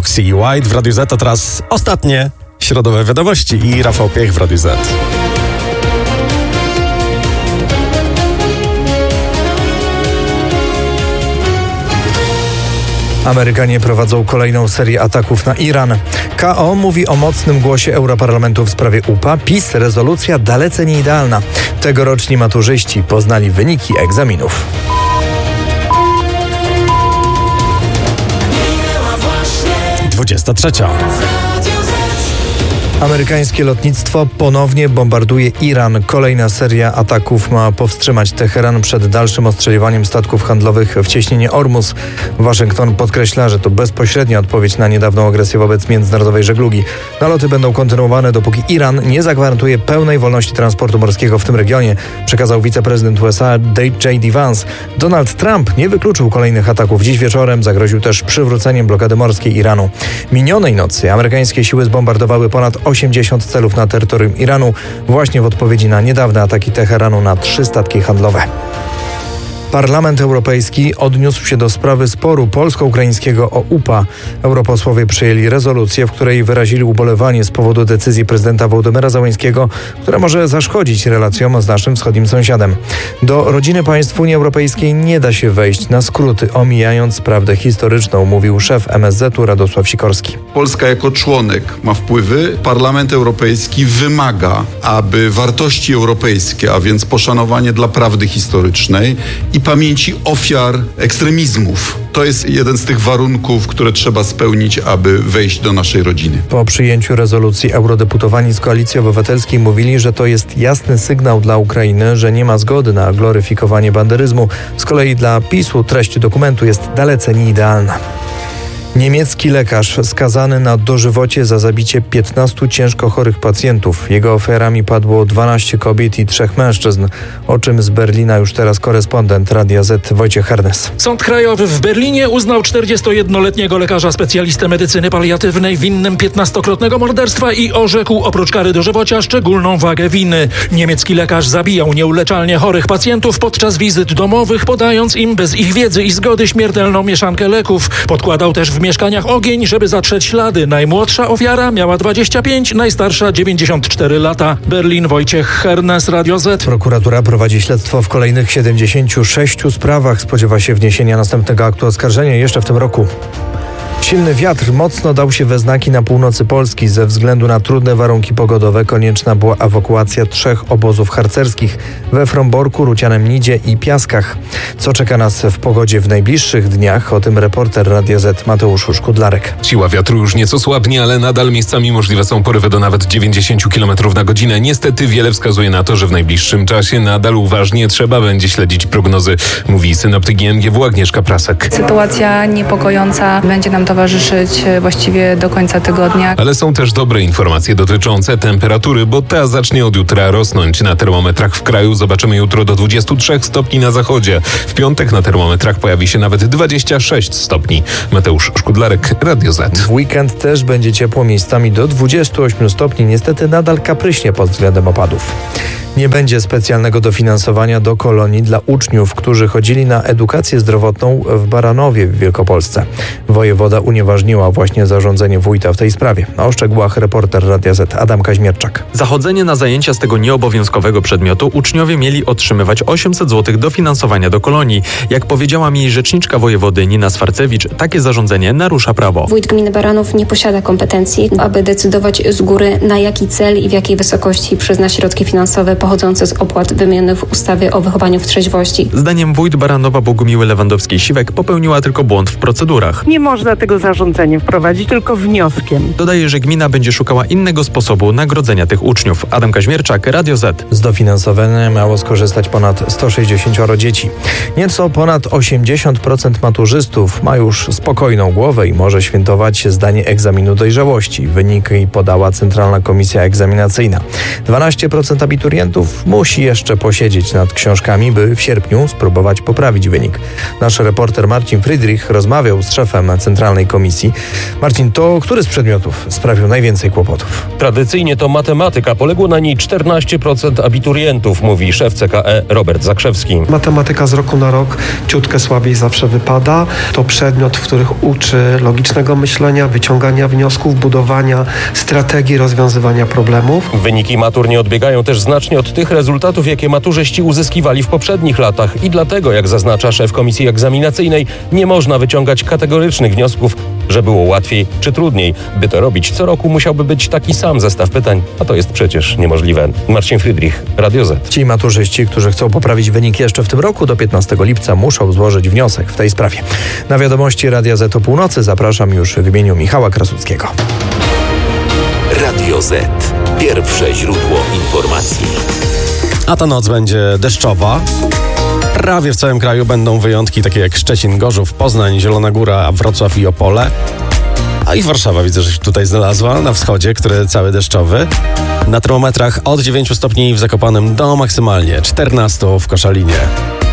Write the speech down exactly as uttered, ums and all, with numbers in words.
Roxy i White w Radiu Z, a teraz ostatnie środowe wiadomości i Rafał Piech w Radiu Z. Amerykanie prowadzą kolejną serię ataków na Iran. K O mówi o mocnym głosie Europarlamentu w sprawie U P A. PiS rezolucja dalece nieidealna. Tegoroczni maturzyści poznali wyniki egzaminów. dwudziesta trzecia. Amerykańskie lotnictwo ponownie bombarduje Iran. Kolejna seria ataków ma powstrzymać Teheran przed dalszym ostrzeliwaniem statków handlowych w cieśninie Ormus. Waszyngton podkreśla, że to bezpośrednia odpowiedź na niedawną agresję wobec międzynarodowej żeglugi. Naloty będą kontynuowane, dopóki Iran nie zagwarantuje pełnej wolności transportu morskiego w tym regionie, przekazał wiceprezydent U S A J D Vance. Donald Trump nie wykluczył kolejnych ataków. Dziś wieczorem zagroził też przywróceniem blokady morskiej Iranu. Minionej nocy amerykańskie siły zbombardowały ponad osiemdziesiąt celów na terytorium Iranu, właśnie w odpowiedzi na niedawne ataki Teheranu na trzy statki handlowe. Parlament Europejski odniósł się do sprawy sporu polsko-ukraińskiego o U P A. Europosłowie przyjęli rezolucję, w której wyrazili ubolewanie z powodu decyzji prezydenta Wołodymyra Zełenskiego, która może zaszkodzić relacjom z naszym wschodnim sąsiadem. Do rodziny państw Unii Europejskiej nie da się wejść na skróty, omijając prawdę historyczną, mówił szef M S Z u Radosław Sikorski. Polska jako członek ma wpływy. Parlament Europejski wymaga, aby wartości europejskie, a więc poszanowanie dla prawdy historycznej i pamięci ofiar ekstremizmów. To jest jeden z tych warunków, które trzeba spełnić, aby wejść do naszej rodziny. Po przyjęciu rezolucji eurodeputowani z Koalicji Obywatelskiej mówili, że to jest jasny sygnał dla Ukrainy, że nie ma zgody na gloryfikowanie banderyzmu. Z kolei dla PiS-u treść dokumentu jest dalece nieidealna. Niemiecki lekarz skazany na dożywocie za zabicie piętnastu ciężko chorych pacjentów. Jego ofiarami padło dwanaście kobiet i trzech mężczyzn, o czym z Berlina już teraz korespondent Radia Z Wojciech Hernes. Sąd Krajowy w Berlinie uznał czterdziestojednoletniego lekarza specjalistę medycyny paliatywnej winnym piętnastokrotnego morderstwa i orzekł oprócz kary dożywocia szczególną wagę winy. Niemiecki lekarz zabijał nieuleczalnie chorych pacjentów podczas wizyt domowych, podając im bez ich wiedzy i zgody śmiertelną mieszankę leków. Podkładał też w mieszkaniach ogień, żeby zatrzeć ślady. Najmłodsza ofiara miała dwadzieścia pięć, najstarsza dziewięćdziesiąt cztery lata. Berlin, Wojciech Hernes, Radio Z. Prokuratura prowadzi śledztwo w kolejnych siedemdziesięciu sześciu sprawach. Spodziewa się wniesienia następnego aktu oskarżenia jeszcze w tym roku. Silny wiatr mocno dał się we znaki na północy Polski. Ze względu na trudne warunki pogodowe konieczna była ewakuacja trzech obozów harcerskich we Fromborku, Rucianem Nidzie i Piaskach. Co czeka nas w pogodzie w najbliższych dniach? O tym reporter Radia Z Mateusz Szkudlarek. Siła wiatru już nieco słabnie, ale nadal miejscami możliwe są porywy do nawet dziewięćdziesiąt kilometrów na godzinę. Niestety wiele wskazuje na to, że w najbliższym czasie nadal uważnie trzeba będzie śledzić prognozy, mówi synoptyk G M G W Agnieszka Prasek. Sytuacja niepokojąca będzie nam towarzyszyć właściwie do końca tygodnia. Ale są też dobre informacje dotyczące temperatury, bo ta zacznie od jutra rosnąć. Na termometrach w kraju zobaczymy jutro do dwudziestu trzech stopni na zachodzie. W piątek na termometrach pojawi się nawet dwadzieścia sześć stopni. Mateusz Szkudlarek, Radio Z. W weekend też będzie ciepło, miejscami do dwudziestu ośmiu stopni. Niestety nadal kapryśnie pod względem opadów. Nie będzie specjalnego dofinansowania do kolonii dla uczniów, którzy chodzili na edukację zdrowotną w Baranowie w Wielkopolsce. Wojewoda unieważniła właśnie zarządzenie wójta w tej sprawie. O szczegółach reporter Radia Z Adam Kaźmierczak. Za chodzenie na zajęcia z tego nieobowiązkowego przedmiotu uczniowie mieli otrzymywać osiemset złotych dofinansowania do kolonii. Jak powiedziała mi rzeczniczka wojewody Nina Swarcewicz, takie zarządzenie narusza prawo. Wójt gminy Baranów nie posiada kompetencji, aby decydować z góry, na jaki cel i w jakiej wysokości przyzna środki finansowe pochodzące z opłat wymienionych w ustawie o wychowaniu w trzeźwości. Zdaniem wójt Baranowa Bogumiły Lewandowskiej-Siwek popełniła tylko błąd w procedurach. Nie można tego zarządzeniem wprowadzić, tylko wnioskiem. Dodaje, że gmina będzie szukała innego sposobu nagrodzenia tych uczniów. Adam Kaźmierczak, Radio Z. Z dofinansowania miało skorzystać ponad sto sześćdziesiąt dzieci. Nieco ponad osiemdziesiąt procent maturzystów ma już spokojną głowę i może świętować zdanie egzaminu dojrzałości. Wyniki podała Centralna Komisja Egzaminacyjna. dwanaście procent abiturientów abiturientów musi jeszcze posiedzieć nad książkami, by w sierpniu spróbować poprawić wynik. Nasz reporter Marcin Friedrich rozmawiał z szefem Centralnej Komisji. Marcin, to który z przedmiotów sprawił najwięcej kłopotów? Tradycyjnie to matematyka. Poległo na niej czternaście procent abiturientów, mówi szef C K E Robert Zakrzewski. Matematyka z roku na rok ciutkę słabiej zawsze wypada. To przedmiot, w których uczy logicznego myślenia, wyciągania wniosków, budowania strategii rozwiązywania problemów. Wyniki matur nie odbiegają też znacznie od tych rezultatów, jakie maturzyści uzyskiwali w poprzednich latach i dlatego, jak zaznacza szef komisji egzaminacyjnej, nie można wyciągać kategorycznych wniosków, że było łatwiej czy trudniej. By to robić, co roku musiałby być taki sam zestaw pytań, a to jest przecież niemożliwe. Marcin Friedrich, Radio Z. Ci maturzyści, którzy chcą poprawić wynik jeszcze w tym roku, do piętnastego lipca muszą złożyć wniosek w tej sprawie. Na wiadomości Radia Z o północy zapraszam już w imieniu Michała Krasuckiego. Radio Z. Pierwsze źródło informacji. A ta noc będzie deszczowa. Prawie w całym kraju będą wyjątki takie jak Szczecin, Gorzów, Poznań, Zielona Góra, Wrocław i Opole. A i Warszawa widzę, że się tutaj znalazła na wschodzie, który cały deszczowy. Na termometrach od dziewięciu stopni w Zakopanem do maksymalnie czternastu w Koszalinie.